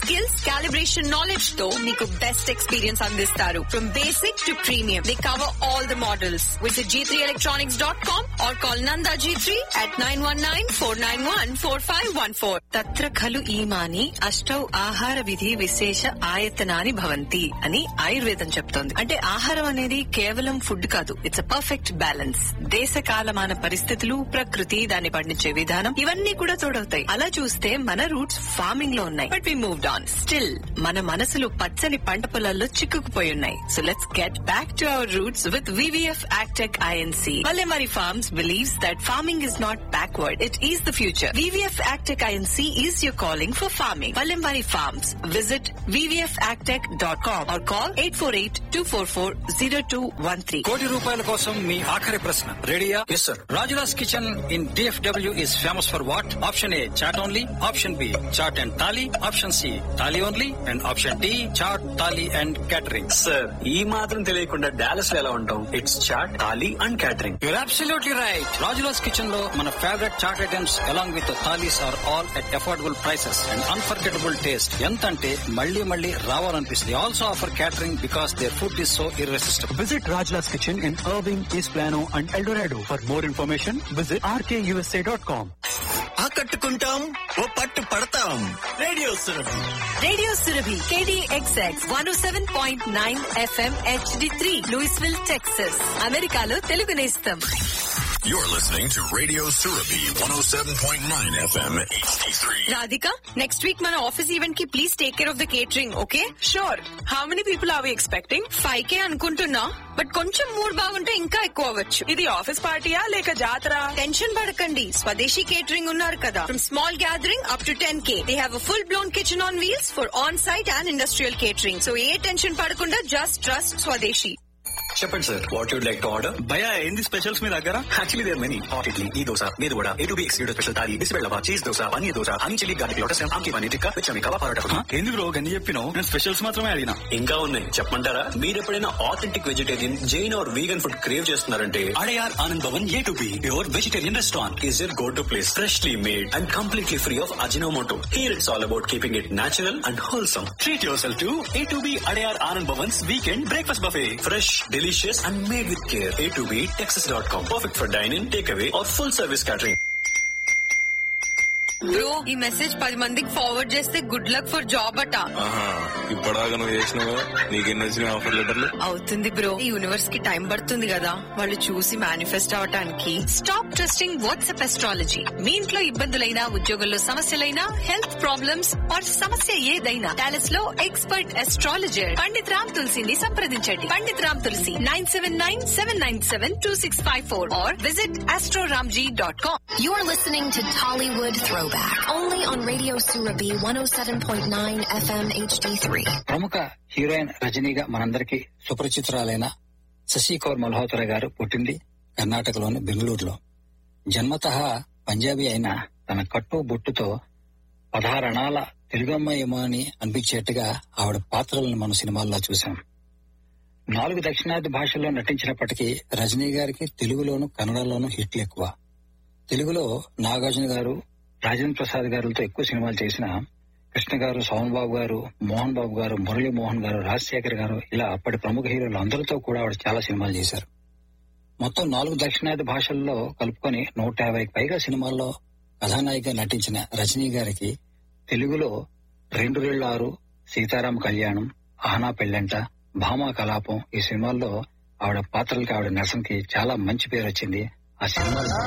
Skills, calibration knowledge తో మీకు best experience అందిస్తారు. From basic to premium, they cover all the models. Visit g3electronics.com or call Nanda G3 at 919-491-4514. తత్ర ఖలు ఈమాని అష్టౌ ఆహార విధి విశేష ఆయతనాని భవంతి అని ఆయుర్వేదం చెప్తోంది. అంటే ఆహారం అనేది కేవలం ఫుడ్ కాదు, ఇట్స్ అ పర్ఫెక్ట్ బ్యాలెన్స్. దేశ కాలమాన పరిస్థితులు, ప్రకృతి, దాన్ని పండించే విధానం ఇవన్నీ కూడా తోడవుతాయి. అలా చూస్తే మన రూట్స్ ఫార్మింగ్ లో ఉన్నాయి, but we moved on. Still మన మనసులు పచ్చని పంట పొలాల్లో చిక్కుకుపోయి ఉన్నాయి. So let's get back to our roots with VVF Agtech INC. Valemari Farms believes that farming is not backward, it is the future. VVF Agtech INC is your calling for farming. Valemari Farms. Visit vvfagtech.com or call 848-244-0213. కోటి రూపాయల కోసం మీ ఆఖరి ప్రశ్న రెడీయా? Yes sir. Rajula's kitchen in DFW is famous for what? Option A, chaat only. Option B, chaat and thali. Option C, thali only. And option D, chaat, thali and catering. Sir, ఈ మాత్రం తెలియకుండా Dallas లో ఎలా ఉంటాం? It's chat, thali and catering. You're absolutely right. Rajula's Kitchen లో మన favourite chat items along with the thalis are all at affordable prices and unforgettable taste. ఎంత అంటే మళ్ళీ మళ్ళీ రావాలనిపిస్తుంది. Also offer catering because their food is so irresistible. Visit Rajla's Kitchen in Irving, East Plano and El Dorado. For more information, visit rkusa.com. ఆకట్టుకుంటాం, ఓ పట్టు పడతాం. Radio Surabhi. Radio Surabhi KDXX 107.9 FM HD3 Louisville, Texas. అమెరికాలో తెలుగు నేస్తం. You're listening to Radio Surabhi 107.9 FM HD3. Radhika, next week మన office event కి please take care of the catering, okay? Sure. How many people are we expecting? 5K అనుకుంటున్నా, but కొంచెం mood బాగుంటే ఇంకా ఎక్కువ అవ్వచ్చు. ఇది ఆఫీస్ పార్టీయా లేక జాతర? టెన్షన్ పడకండి, స్వదేశీ కేటరింగ్ ఉన్నారు కదా. From small gathering up to 10K, they have a full blown kitchen on wheels for on-site and industrial catering. So A tension పడకుండా just trust స్వదేశీ. చెప్పండి sir, what you'd like to order? భయ, ఏంది specials మీ దగ్గర? Actually there many. Hot idli, ఈ దోశ, మీరు కూడా A2B excluded special thali, బిస్బెల్లవా, cheese dosa, paneer dosa, honey chilli garlic lotus, ఆమ్కి paneer tikka, వెచ్చమి kebab parotta. ఎందుకు బ్రో గన్ని చెప్పినావు? నేను స్పెషల్స్ మాత్రమే అడిగినా. ఇంకా ఉన్నాయి, చెప్పమంటారా? మీరు ఎప్పుడైనా authentic vegetarian, Jain are vegan food crave చేస్తున్నారంటే Adyar Anand Bhavan A2B pure vegetarian restaurant is your go to place. Freshly made and completely free of Ajinomoto. Here it's all about keeping it natural and wholesome. Treat your self to A2B Adyar Anand Bhavan's weekend breakfast buffet. Fresh, delicious and made with care. A2BTexas.com. Perfect for dine-in, takeaway or full service catering. Bro, ఈ message 10 మందికి forward చేస్తే good luck for job అట. ఇప్పటిదాకా నువ్వు చేసినావు, నీకెన్ని వచ్చిన offer లెటర్లు? అవుతుంది బ్రో, ఈ యూనివర్స్ కి టైం పడుతుంది కదా వాళ్ళు చూసి మేనిఫెస్ట్ అవటానికి. Stop trusting WhatsApp astrology. మీ ఇంట్లో ఇబ్బందులైనా, ఉద్యోగంలో సమస్యలైనా, హెల్త్ ప్రాబ్లమ్స్ ఆర్ సమస్య ఏదైనా, డాలస్ లో ఎక్స్పర్ట్ అస్ట్రాలజర్ పండిత్ రామ్ తులసిని సంప్రదించండి. పండిత్ రామ్ తులసి 979-797-2654 or visit astroramji.com. You're listening to Tollywood Throwback, only on Radio Surabhi 107.9 FM HD3. ప్రముఖ హీరోయిన్ రజనీగా మనందరికీ సుపరిచితురాలైన శశి కౌర్ మల్హోత్రా గారు పుట్టింది కర్ణాటకలోని బెంగళూరులో. జన్మతః పంజాబీ అయిన తన కట్టు బొట్టుతో 16 అణాల తెలుగమ్మాయి ఏమో అని అనిపించేట్టుగా ఆవిడ పాత్రలను మన సినిమాల్లో చూశాం. 4 దక్షిణాది భాషల్లో నటించినప్పటికీ రజనీ గారికి తెలుగులోను, కన్నడలోను హిట్లు ఎక్కువ. తెలుగులో నాగార్జున గారు, రాజేంద్ర ప్రసాద్ గారులతో ఎక్కువ సినిమాలు చేసిన కృష్ణ గారు, సోమన్ బాబు గారు, మోహన్ బాబు గారు, మురళీ మోహన్ గారు, రాజశేఖర్ గారు, ఇలా అప్పటి ప్రముఖ హీరోలు అందరితో కూడా ఆవిడ చాలా సినిమాలు చేశారు. మొత్తం 4 దక్షిణాది భాషల్లో కలుపుకొని 150కి పైగా సినిమాల్లో కథానాయిగా నటించిన రజనీ గారికి తెలుగులో 2 సీతారామ కళ్యాణం, ఆహనా పెళ్ళంట, భామా కలాపం ఈ సినిమాల్లో ఆవిడ పాత్రలకి, ఆవిడ నటనకి చాలా మంచి పేరు వచ్చింది. ఆ సినిమాలో